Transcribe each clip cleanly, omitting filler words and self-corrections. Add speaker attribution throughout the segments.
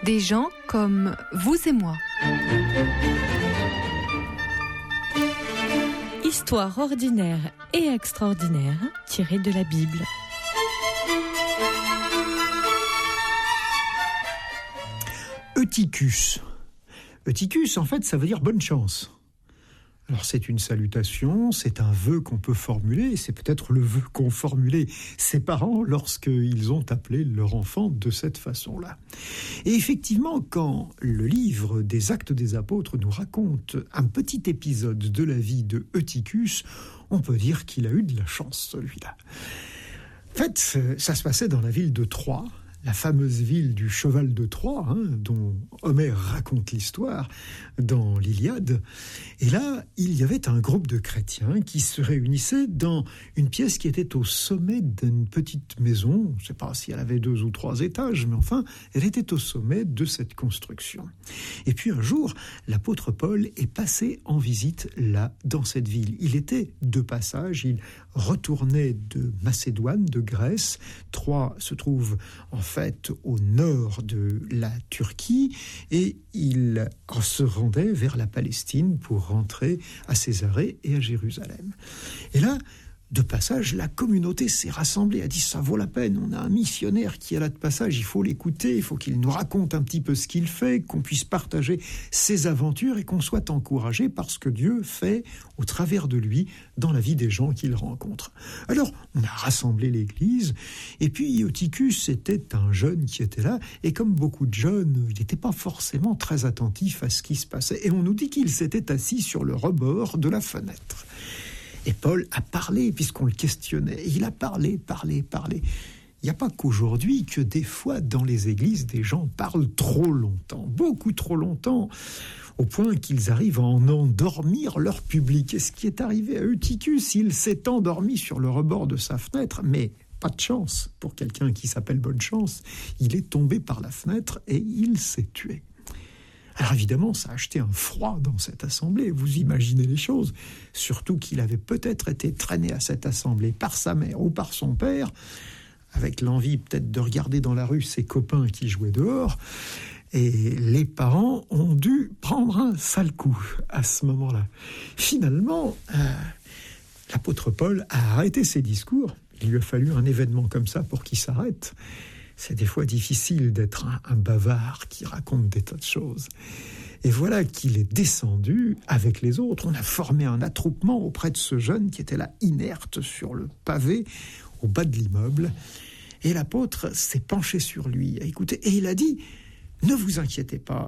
Speaker 1: Des gens comme vous et moi.
Speaker 2: Histoire ordinaire et extraordinaire tirée de la Bible.
Speaker 3: Eutychus. Eutychus, en fait, ça veut dire bonne chance. Alors c'est une salutation, c'est un vœu qu'on peut formuler, c'est peut-être le vœu qu'ont formulé ses parents lorsqu'ils ont appelé leur enfant de cette façon-là. Et effectivement, quand le livre des Actes des Apôtres nous raconte un petit épisode de la vie de Eutychus, on peut dire qu'il a eu de la chance, celui-là. En fait, ça se passait dans la ville de Troie, la fameuse ville du cheval de Troie, dont Homère raconte l'histoire dans l'Iliade. Et là, il y avait un groupe de chrétiens qui se réunissaient dans une pièce qui était au sommet d'une petite maison. Je ne sais pas si elle avait 2 ou 3 étages, mais enfin, elle était au sommet de cette construction. Et puis un jour, l'apôtre Paul est passé en visite là, dans cette ville. Il était de passage, il retournait de Macédoine, de Grèce. Troie se trouve en fait au nord de la Turquie, et il se rendait vers la Palestine pour rentrer à Césarée et à Jérusalem. Et là, de passage, la communauté s'est rassemblée, a dit ça vaut la peine, on a un missionnaire qui est là de passage, il faut l'écouter, il faut qu'il nous raconte un petit peu ce qu'il fait, qu'on puisse partager ses aventures et qu'on soit encouragé par ce que Dieu fait au travers de lui dans la vie des gens qu'il rencontre. Alors, on a rassemblé l'église, et puis Eutychus était un jeune qui était là, et comme beaucoup de jeunes, il n'était pas forcément très attentif à ce qui se passait, et on nous dit qu'il s'était assis sur le rebord de la fenêtre. Et Paul a parlé, puisqu'on le questionnait. Il a parlé. Il n'y a pas qu'aujourd'hui que des fois, dans les églises, des gens parlent trop longtemps, beaucoup trop longtemps, au point qu'ils arrivent à en endormir leur public. Et ce qui est arrivé à Eutychus, il s'est endormi sur le rebord de sa fenêtre, mais pas de chance pour quelqu'un qui s'appelle bonne chance. Il est tombé par la fenêtre et il s'est tué. Alors évidemment, ça a acheté un froid dans cette assemblée, vous imaginez les choses, surtout qu'il avait peut-être été traîné à cette assemblée par sa mère ou par son père, avec l'envie peut-être de regarder dans la rue ses copains qui jouaient dehors, et les parents ont dû prendre un sale coup à ce moment-là. Finalement, l'apôtre Paul a arrêté ses discours, il lui a fallu un événement comme ça pour qu'il s'arrête. C'est des fois difficile d'être un bavard qui raconte des tas de choses. Et voilà qu'il est descendu avec les autres. On a formé un attroupement auprès de ce jeune qui était là, inerte, sur le pavé, au bas de l'immeuble. Et l'apôtre s'est penché sur lui, a écouté, et il a dit « Ne vous inquiétez pas,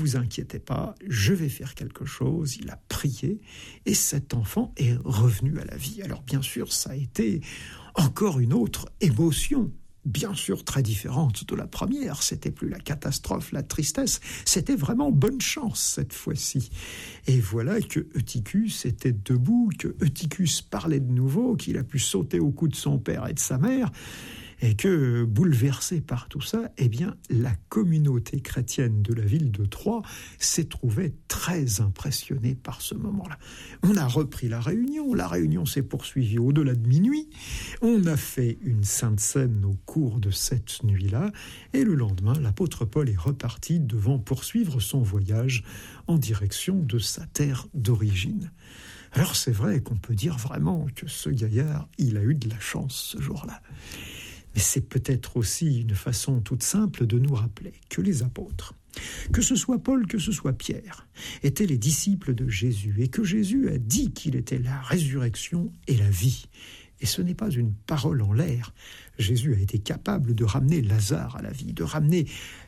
Speaker 3: je vais faire quelque chose. » Il a prié, et cet enfant est revenu à la vie. Alors bien sûr, ça a été encore une autre émotion. Bien sûr très différente de la première, c'était plus la catastrophe, la tristesse, c'était vraiment bonne chance cette fois-ci. Et voilà que Eutychus était debout, que Eutychus parlait de nouveau, qu'il a pu sauter au cou de son père et de sa mère, et que, bouleversé par tout ça, eh bien, la communauté chrétienne de la ville de Troie s'est trouvée très impressionnée par ce moment-là. On a repris la réunion s'est poursuivie au-delà de minuit, on a fait une sainte scène au cours de cette nuit-là, et le lendemain, l'apôtre Paul est reparti devant poursuivre son voyage en direction de sa terre d'origine. Alors c'est vrai qu'on peut dire vraiment que ce gaillard, il a eu de la chance ce jour-là. Mais c'est peut-être aussi une façon toute simple de nous rappeler que les apôtres, que ce soit Paul, que ce soit Pierre, étaient les disciples de Jésus, et que Jésus a dit qu'il était la résurrection et la vie. Et ce n'est pas une parole en l'air. Jésus a été capable de ramener Lazare à la vie, de ramener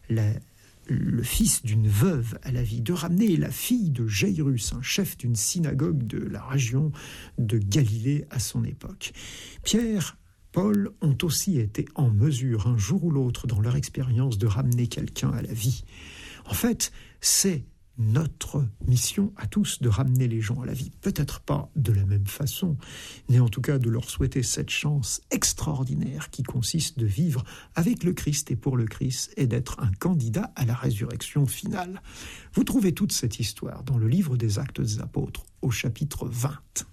Speaker 3: le fils d'une veuve à la vie, de ramener la fille de Jairus, un chef d'une synagogue de la région de Galilée à son époque. Pierre, Paul ont aussi été en mesure, un jour ou l'autre, dans leur expérience, de ramener quelqu'un à la vie. En fait, c'est notre mission à tous de ramener les gens à la vie. Peut-être pas de la même façon, mais en tout cas de leur souhaiter cette chance extraordinaire qui consiste de vivre avec le Christ et pour le Christ et d'être un candidat à la résurrection finale. Vous trouvez toute cette histoire dans le livre des Actes des Apôtres, au chapitre 20.